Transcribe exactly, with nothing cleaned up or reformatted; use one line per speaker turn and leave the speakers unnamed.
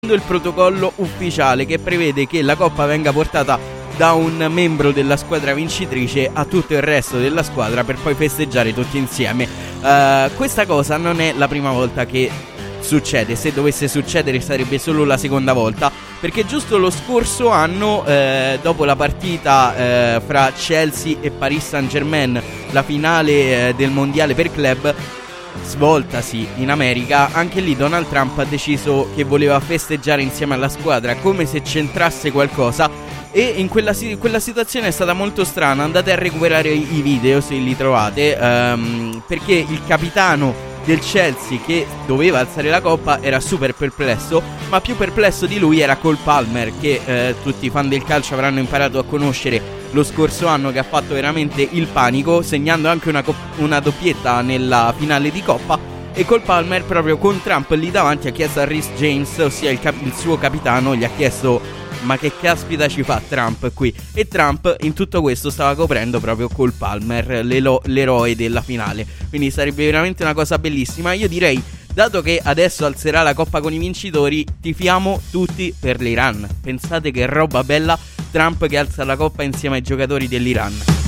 il protocollo ufficiale che prevede che la coppa venga portata da un membro della squadra vincitrice a tutto il resto della squadra per poi festeggiare tutti insieme. Uh, questa cosa non è la prima volta che succede. Se dovesse succedere sarebbe solo la seconda volta, perché giusto lo scorso anno, eh, dopo la partita eh, fra Chelsea e Paris Saint-Germain, la finale eh, del mondiale per club, svoltasi in America, anche lì Donald Trump ha deciso che voleva festeggiare insieme alla squadra come se c'entrasse qualcosa, e in quella, quella situazione è stata molto strana. Andate a recuperare i, i video se li trovate, um, perché il capitano del Chelsea, che doveva alzare la coppa, era super perplesso, ma più perplesso di lui era Cole Palmer, che eh, tutti i fan del calcio avranno imparato a conoscere lo scorso anno, che ha fatto veramente il panico, segnando anche una, co- una doppietta nella finale di coppa. E Cole Palmer, proprio con Trump lì davanti, ha chiesto a Reece James, ossia il, cap- il suo capitano, gli ha chiesto: ma che caspita ci fa Trump qui? E Trump in tutto questo stava coprendo proprio Cole Palmer, l'elo- l'eroe della finale. Quindi sarebbe veramente una cosa bellissima. Io direi, dato che adesso alzerà la coppa con i vincitori, tifiamo tutti per l'Iran. Pensate che roba bella, Trump che alza la coppa insieme ai giocatori dell'Iran.